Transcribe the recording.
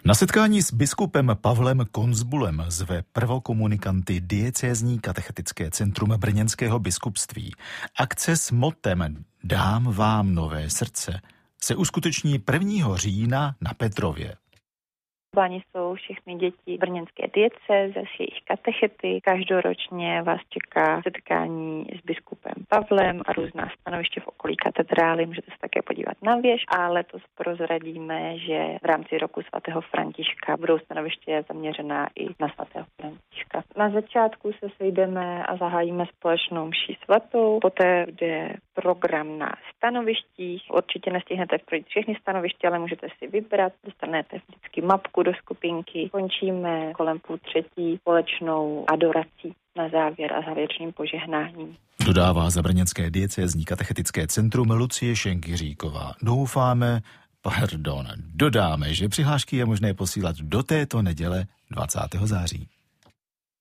Na setkání s biskupem Pavlem Konzbulem zve prvokomunikanty diecézní katechetické centrum brněnského biskupství. Akce s motem Dám vám nové srdce se uskuteční 1. října na Petrově. Zváni jsou všechny děti brněnské diecéze s jejich katechety. Každoročně vás čeká setkání s biskupem Pavlem a různá stanoviště v okolí katedrály. Můžete se také podívat na věž a letos prozradíme, že v rámci roku svatého Františka budou stanoviště zaměřená i na svatého Františka. Na začátku se sejdeme a zahájíme společnou mši svatou, poté bude program na stanovištích. Určitě nestihnete projít všechny stanoviště, ale můžete si vybrat, dostanete vždycky mapku do skupinky. Končíme kolem 2:30 společnou adorací na závěr a závěrečným požehnáním. Dodává za brněnské diecézní katechetické centrum Lucie Šenkyříková. Dodáme, že přihlášky je možné posílat do této neděle 20. září.